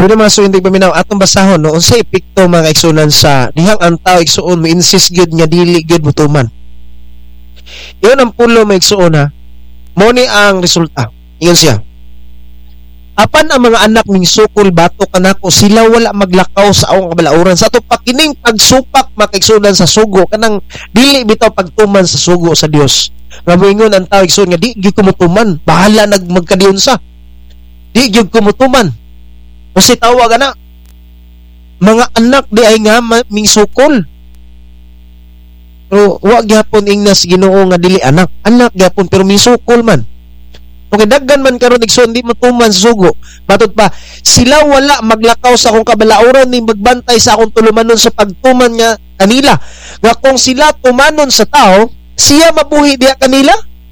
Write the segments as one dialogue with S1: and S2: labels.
S1: Pero mga suindig paminaw, atong basahon, no, unsay epekto mga kaigsunan sa dihang ang tao igsuon mo insist gyud nga dili gyud mutuman. Iyon ang pulo mga igsuon ha. Mo ni ang resulta. Iyon siya. Apan ang mga anak ning sukol bato kanako, sila wala maglakaw sa akong kabalauran. Sa ato pakining pagsupak mga kaigsunan sa sugo, kanang dili bitaw pagtuman sa sugo sa Dios. Nga moingon ang tao igsuon nga di gyud kumutuman, bahala magkadiyon sa. Di gyud kumutuman. Kasi tawag na mga anak di ay nga ming sukol. Pero wag gyapon ingnas Ginoo nga dili anak gyapon pero ming sukol man. Okay, daggan man karon igsoon di matuman sa sugo. Matod pa, sila wala maglakaw sa akong kabalauran ni magbantay sa akong tulumanon sa pagtuman nga kanila. Nga kung sila tumanon sa tao, siya mabuhi diya kanila.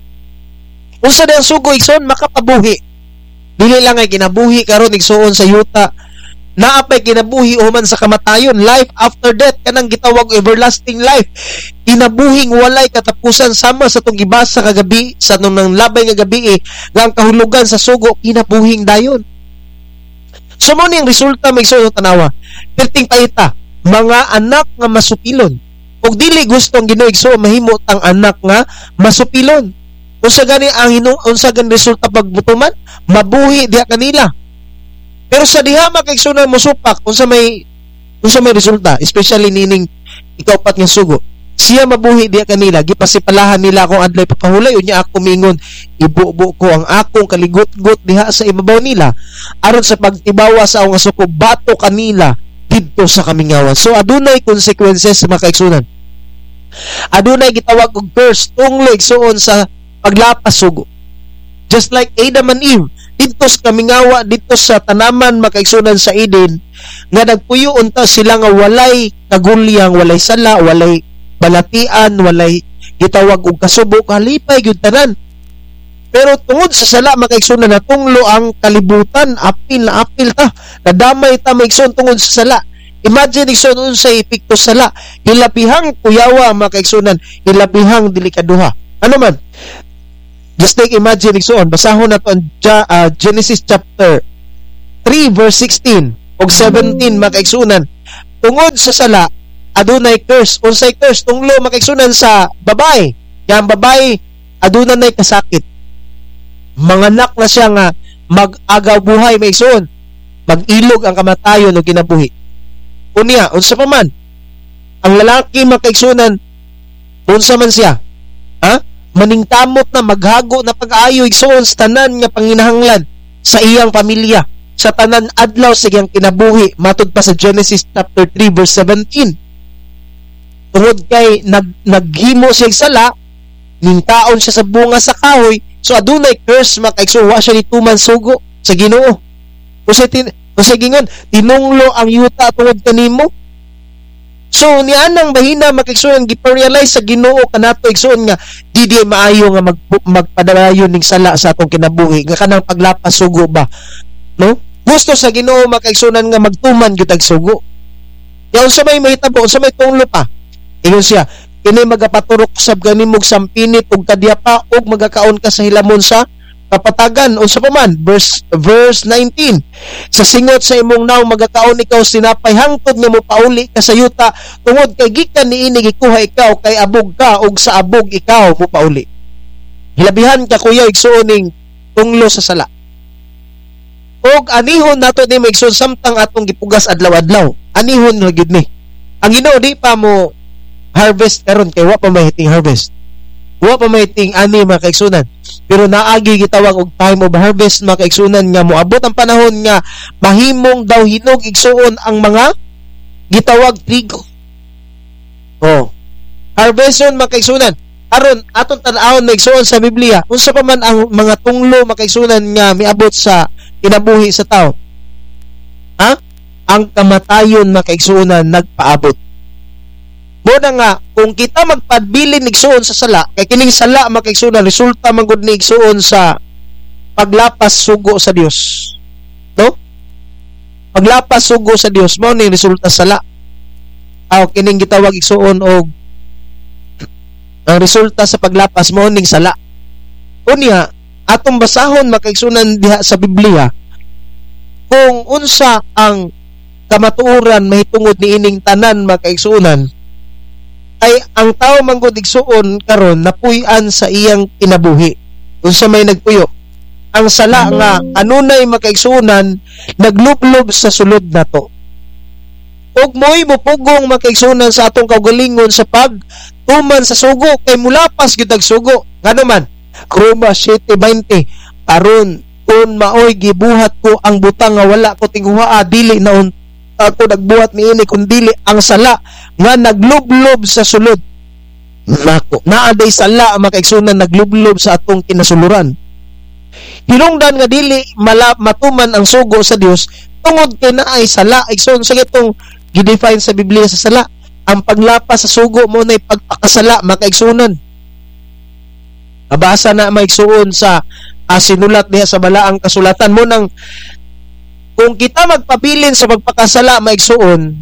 S1: Unsa ang sugo igsoon makapabuhi. Dili lang ay kinabuhi karon igsuon sa yuta. Naapay kinabuhi human sa kamatayon, life after death kanang gitawag everlasting life. Kinabuhing walay katapusan sama sa tong gibasa kagabi sa nang labay nga gabi nga ang kahulugan sa sugo kinabuhing dayon. So mo ning resulta may igsuon tanawa. Perting payta, mga anak nga masupilon. Ug dili gustong Ginoo igsuon mahimo ang anak nga masupilon. Unsa gani resulta pagbutuman? Mabuhi diha kanila. Pero sa diha makaigsunan mo supak unsa may resulta, especially nining ikaupat nga sugo. Siya mabuhi diha kanila, gipasipalahan nila akong adlay papahulay unya ako mingon ibubo ko ang akong kaligot-got diha sa ibabaw nila aron sa pagtibawa sa akong suko bato kanila didto sa kamingawan. So adunay consequences sa makaigsunan. Adunay gitawag og curse tunglo igsuon sa paglapas sugo. Just like Adam and Eve, dito sa kamingawa, dito sa tanaman makaigsunan sa Eden, nga nagpuyo unta sila nga walay kagulyang, walay sala, walay balatian, walay gitawag og kasubo, kalipay gyud tanan. Pero tungod sa sala makaigsunan natunglo ang kalibutan, apil na apil ta, nadamay ta maigsuon tungod sa sala. Imagine igsuon unsay epekto sala, ilabihang kuyawa makaigsunan, ilabihang delikaduha. Ano man? Just take imagine igsuon, basahon nato ang Genesis chapter 3 verse 16 ug 17 makaigsunan. Tungod sa sala adunay curse. Unsay curse? Tunglo makaigsunan sa babae. Yang babae adunay nay kasakit. Manganak na siya nga mag-agaw buhay maigsuon. Mag-ilog ang kamatayon ug kinabuhi. Unya, unsa pa man? Ang lalaki makaigsunan unsa man siya? Maningtamot na maghago na pag-aayo igsuon sa tanan nga panginahanglan sa iyang pamilya, sa tanan adlaw sa iyang kinabuhi, matud pa sa Genesis chapter 3 verse 17. Tungod kay naghimo siya sala, ningtaon siya sa bunga sa kahoy, so adunay curse makaigsuon wa siya nituman sugo sa Ginoo. Usay gingon tinunglo ang yuta tungod kanimo. So nianang bahina makaigsuon giparealize sa Ginoo kanato igsuon nga di maayo nga magpadalayon ning sala sa atong kinabuhi nga kanang paglapas sugo ba, no? Gusto sa Ginoo makaigsunan nga magtuman gyud ag sugo. Ya unsa may mahitabo, unsa may tunglo pa? Ingon siya, kini magapaturok sab ganimog sampinit ug kadyapa ug magakaon ka sa hilamon sa kapatagan. Unsa pa man verse 19, sa singot sa imong naw magakaon ikaw sinapay hangtod nga mopauli ka sa yuta tungod kay gikan niini gikuha ikaw kay abog ka ug sa abog ikaw mopauli. Hilabihan ka kuya igsuon ning tunglo sa sala. Og anihon nato ni maigsuon samtang atong gipugas adlaw-adlaw. Anihon ra gyud ni. Ang Ginoo di pa mo harvest karon kay wa pa mahiting harvest. Wa pa mahiting ani makaigsunan. Pero naagi gitawag og time of harvest makaigsunan nga moabot ang panahon nga mahimong daw hinog igsuon ang mga gitawag trigo. Harveston makaigsunan. Aron aton tan-awon maigsuon sa Biblia, unsa pa man ang mga tunglo makaigsunan nga miabot sa kinabuhi sa tao. Ang kamatayon makaigsunan nagpaabot. Muna nga, kung kita magpadbilin igsuon sa sala, kay kining sala makaigsunan resulta man gud ni igsuon sa paglapas sugo sa Dios. No? Paglapas sugo sa Dios mao ni resulta sala. Kining gitawag igsuon og ang resulta sa paglapas mao ning sala. Unya, atong basahon makaigsunan diha sa Biblia kung unsa ang kamatuoran mahitungod ni ining tanan makaigsuonan, ay ang tao manggod igsuon karon napuy-an sa iyang kinabuhi. Unsa may nagpuyo? Ang sala nga kanunay makaigsuonan naglublob sa sulod nato. Ug mo'y mupugong makaigsuonan sa atong kaugalingon sa pagtuman sa sugo kay mulapas gyud ang sugo. Ngano man? Roma 7:20 aron kun maoy gibuhat ko ang butang nga wala ko tinguhaa dili na ako nagbuhat niini kundili ang sala nga naglublob sa sulod. Nako, naaday sala makaigsuonan naglublob sa atong kinasuluran. Hinungdan nga dili matuman ang sugo sa Dios tungod kay naay sala. Igsoon sa itong gidefine sa Biblia sa sala, ang paglapas sa sugo mo na pagpakasala makaigsuonan. Abasa na maigsuon sa sinulat diha sa balaang kasulatan mo nang kung kita magpabilin sa pagpakasala maigsuon,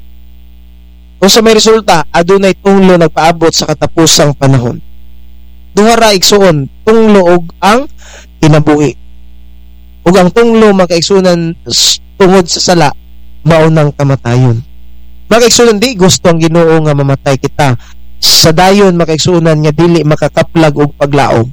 S1: kung sa may resulta adunay tunglo nagpaabot sa katapusang panahon. Duha ra igsuon, tunglo og ang kinabuhi. Ug ang tunglo makaigsuonan tungod sa sala mao nang kamatayon. Makaigsuonan di gusto ang Ginoo nga mamatay kita. Sa dayon makaigsuonan nga dili makakaplag og paglaom.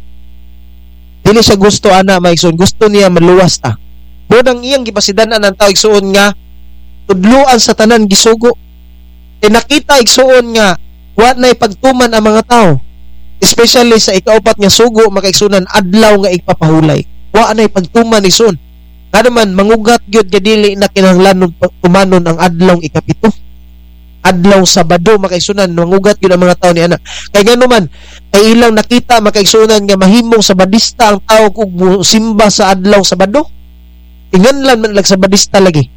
S1: Dili siya gusto ana maigsuon, gusto niya maluwas ta. Bodang iyang gipasidan-an ang tao igsuon nga tudluan sa tanan gisugo. E nakita igsuon nga wa nay pagtuman ang mga tao. Especially sa ikaupat nga sugo makaigsuonan adlaw nga igpapahulay. Wa nay pagtuman igsuon. Kada man mangugat gyud nga dili na kinahanglan tumanon ang adlaw ikapito. Adlaw Sabado makaigsuonan mangugat gyud ang mga tao ni ana. Kay ngano man ay ilang nakita makaigsuonan nga mahimong sabadista ang tao kung simba sa adlaw Sabado. Inganlan man nagsabadista lagi.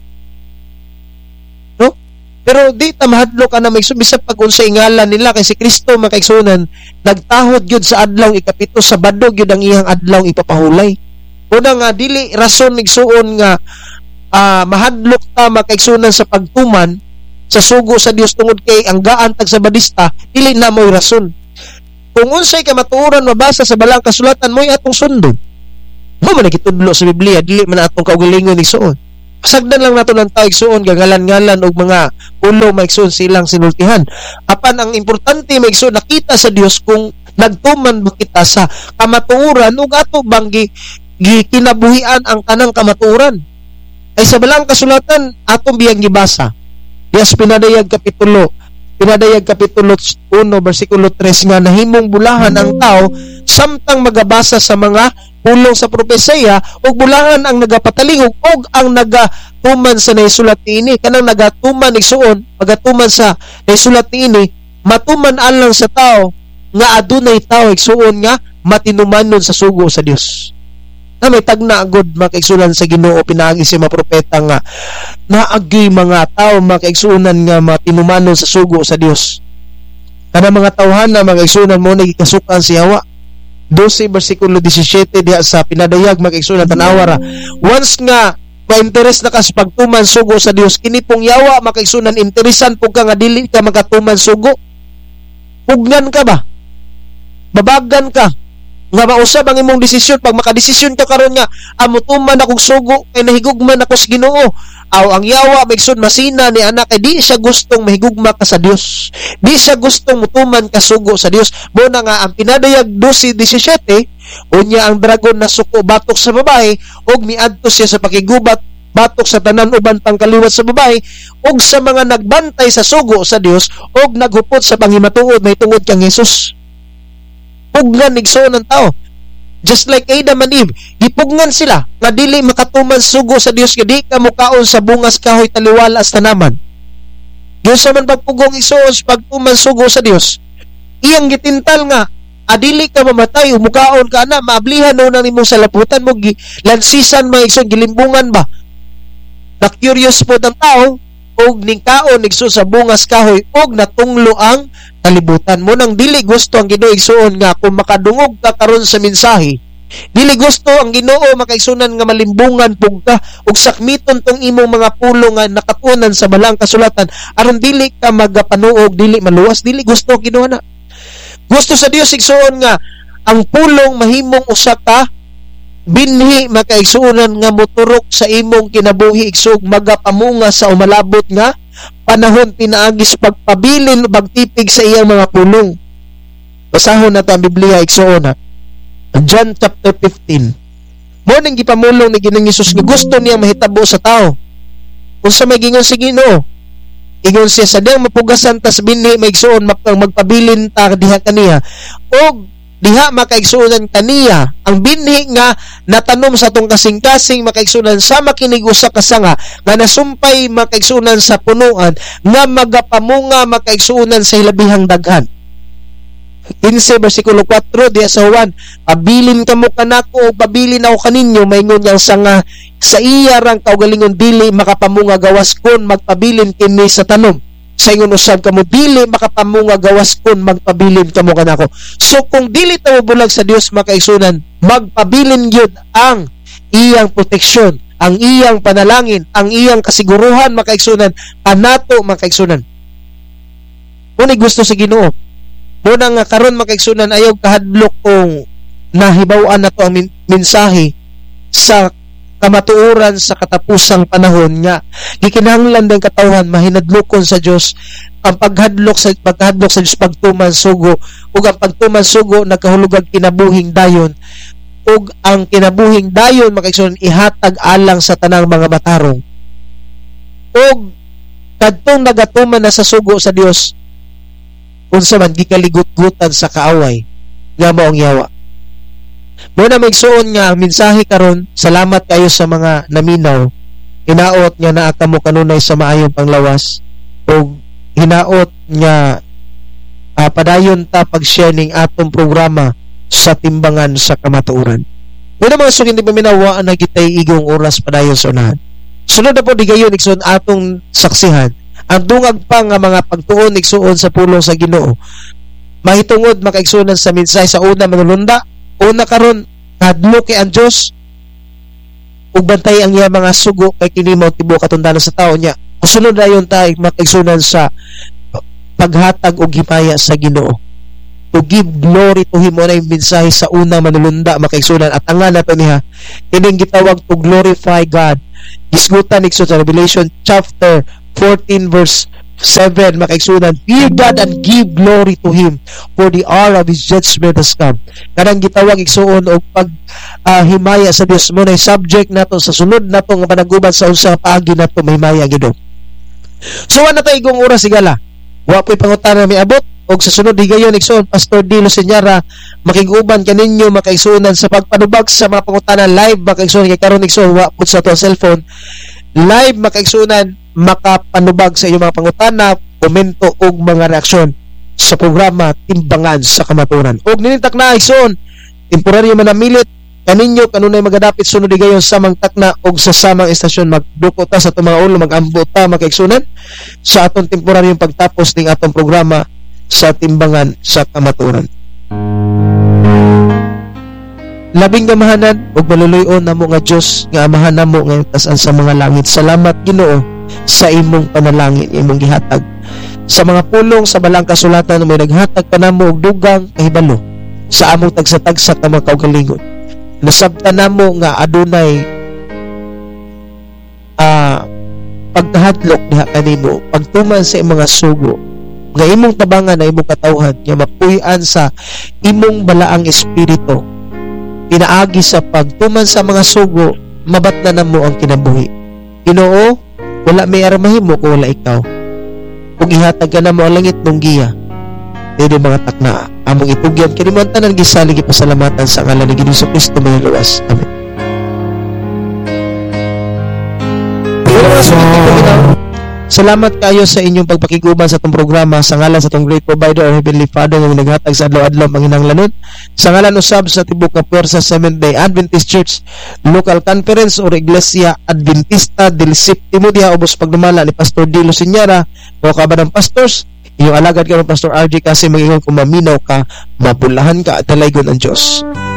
S1: No? Pero di ta mahadlok ana maigsuon pag unsa ingalan nila kay si Kristo makaigsuonan nagtahod gyud sa adlaw ikapito Sabado gyud ang iyang adlaw ipapahulay. Una nga dili rason igsuon nga mahadlok ta makaigsuonan sa pagtuman sa sugo sa Dios tungod kay ang gaan tag sabadista dili na mo'y rason. Kung unsay kamatuoran mabasa sa balang kasulatan mo'y atong sundon. Mo man nagitudlo sa Biblia dili man atong kaugalingon igsuon. Pasagdan lang nato ng tao igsuon gangalan-ngalan og mga ulo maigsuon silang sinultihan. Apan ang importante maigsuon nakita sa Dios kung nagtuman ba kita sa kamatuoran ug ato bang gikinabuhian ang kanang kamatuoran. Ay sa balang kasulatan atong biyang gibasa. Yes, Pinadayag Kapitulo 1 versikulo 3 nga nahimong bulahan ang tao samtang magabasa sa mga pulong sa propesya ug bulahan ang nagapatalingog ug ang nagatuman sa naisulat niini. Kanang nagatuman igsuon magatuman sa naisulat niini matuman alang sa tao nga adunay tao igsuon nga matinumanon sa sugo sa Dios. Na may tagna agud makaigsunan sa Ginoo pinaagi si mga propeta nga naagi mga tao makaigsunan nga matinumanon sa sugo sa Dios. Kana mga tawhana makaigsunan mo nagikasukan si Hawa. 12 versikulo 17 diha sa Pinadayag makaigsunan tanawara. Once nga ma-interes na ka sa pagtuman sugo sa Dios, kini pong yawa makaigsunan interesan pug ka nga dili ka magatuman sugo. Pugnan ka ba? Babagan ka nga mausab ang imong desisyon pag makadesisyon ka karon nga amutuman akong sugo kay nahigugman ako sa Ginoo aw ang yawa maigsoon masina ni anak kay di siya gustong mahigugma ka sa Dios, di siya gustong mutuman ka sugo sa Dios. Mo na nga ang Pinadayag 12:17 unya ang dragon na suko batok sa babae ug miadto siya sa pakigubat batok sa tanan uban pang kaliwat sa babae ug sa mga nagbantay sa sugo sa Dios ug naghupot sa panghimatuod mahitungod kang Hesus. Pugnan igsoon ng tao. Just like Adam and Eve, gipugnan sila nga dili makatuman sugo sa Dios nga di ka mukaon sa bungas kahoy taliwala sa tanaman. Dios man pagpugong igsoon sa pagtuman sugo sa Dios. Iyang gitintal nga adili ka mamatay umukaon ka na maablihan no nang imong salaputan mo lansisan mo igsoon gilimbungan ba. Na curious po ng tao og ningkaon igsoon sa bungas kahoy og natunglo ang kalibutan mo nang dili gusto ang Ginoo igsuon nga kung makadungog ka karon sa mensahe dili gusto ang Ginoo makaigsunan nga malimbungan pug ka ug sakmiton tong imong mga pulo nga nakatunan sa balang kasulatan aron dili ka magapanuog dili maluwas dili gusto ang Ginoo na gusto sa Dios igsuon nga ang pulong mahimong usa ka binhi makaigsuonan nga moturok sa imong kinabuhi igsug magapamunga sa umalabot nga panahon pinaagis pagpabilin o pagtipig sa iyang mga pulong. Basahon na ang Biblia igsuon ha. John chapter 15. Mo ning gipamulong ni Ginoong Hesus nga gusto niya mahitabo sa tao. Unsa may gingon si Ginoo? Ingon siya sa diyang mapugasan tas binhi maigsuon magpabilin ta diha kaniya og diha makaigsuonan kaniya ang binhi nga natanom sa tong kasing-kasing makaigsuonan sa makinig usa ka sanga nga nasumpay makaigsuonan sa punuan nga magapamunga makaigsuonan sa hilabihang daghan. 15 versikulo 4 diha sa Juan, pabilin kamo kanako o pabilin ako kaninyo, maingon yang sanga sa iya rang kaugalingon dili makapamunga gawas kon magpabilin kini sa tanom. Sa ingon usab kamo dili makapamunga gawas kon magpabilin kamo kanako. So kung dili ta bulag sa Dios makaigsunan, magpabilin gyud ang iyang proteksyon, ang iyang panalangin, ang iyang kasiguruhan makaigsunan, kanato makaigsunan. Kung gusto sa Ginoo, muna nga karon makaigsunan ayaw kahadlok kung nahibaw-an na to ang mensahe sa kamatuoran sa katapusang panahon nga gikinahanglan ng katawhan mahinadlokon sa Dios ang paghadlok sa Dios pagtuman sugo ug ang pagtuman sugo nagkahulugan kinabuhing dayon ug ang kinabuhing dayon makaigsunan ihatag alang sa tanang mga matarong ug kadtong nagatuman na sa sugo sa Dios unsa man gikaligut-gutan sa kaaway nga maong yawa. Muna maigsuon nga ang mensahe karon, salamat kayo sa mga naminaw. Hinaot nga naa kamo kanunay sa maayong panglawas o hinaot nga padayon ta pag-share ning atong programa sa timbangan sa kamatuoran. Muna mga sugin di paminawa na kitay igong oras padayon sa unahan. Sunod na po di gayon igsuon atong saksihan ang dungag pa nga mga pagtuon igsuon sa pulong sa Ginoo. Mahitungod makaigsuonan sa mensahe sa una manulunda. Una karon hadlok kay ang Dios ug bantay ang iya mga sugo kay kini mao tibuok katundanan sa tawo niya. Sunod dayon ta makaigsuonan sa paghatag og himaya sa Ginoo. To give glory to Him na yung mensahe sa una manulunda makaigsuonan at ang nato niya kining gitawag to glorify God. Gisgutan igsuon sa Revelation chapter 14 verse 7 makaigsunan, fear God and give glory to Him for the hour of His judgment has come. Kanang gitawag igsuon og pag himaya sa Dios mo na subject nato sa sunod nato nga panaguban sa usa paagi nato mahimaya Ginoo. So na tayo igong oras sigala. Wa po'y pangutana mi abot og sa sunod higayon igsuon Pastor Dilo Senyara makiguban kaninyo makaigsuonan sa pagpanubag sa mga pangutana live makaigsuon kay karon igsuon wa pud sa to cellphone live makaigsuonan makapanubag sa iyong mga pangutana, komento o mga reaksyon sa programa Timbangan sa Kamatuoran. Og ninitak na igsoon, temporaryo man namilit kaninyo kanunay magadapit sunod gayon sa takna og sa samang estasyon magduko ta sa mga ulo magambot ta makaigsunan sa aton temporaryong pagtapos ning atong programa sa Timbangan sa Kamatuoran. Labing gamahanan og maluluyon namo nga Dios nga amahan namo nga tasan sa mga langit. Salamat Ginoo sa imong panalangin imong gihatag sa mga pulong sa balang kasulatan may naghatag kanamo og dugang kahibalo sa among tagsa-tagsa ka mga kaugalingon. Nasabtan namo nga adunay pagkahadlok diha kanimo pagtuman sa imong mga sugo nga imong tabangan na imong katawhan nga mapuy-an sa imong balaang espiritu pinaagi sa pagtuman sa mga sugo mabatna namo ang kinabuhi. Ginoo, wala may aramahimo kung wala ikaw. Kung ihatag ka na mo ang langit mong giya, pwede mga takna among itugyan kanimo ang tanan gisalig ipasalamatan sa ngalan ni Ginoong Kristo may luwas. Amen. Salamat kayo sa inyong pagpakiguban sa itong programa sa ngalan sa itong great provider or Heavenly Father nga naghatag sa adlaw-adlaw manginahanglanon sa ngalan usab sa tibok nga Puwersa Seventh-day Adventist Church Local Conference or Iglesia Adventista del Séptimo Día ubos pagdumala ni Pastor Dilo Senyara o kabadang pastors inyong alagad karon Pastor RJ kasi mag-ingon kung maminaw ka mabulahan ka at dalaygon ang Dios.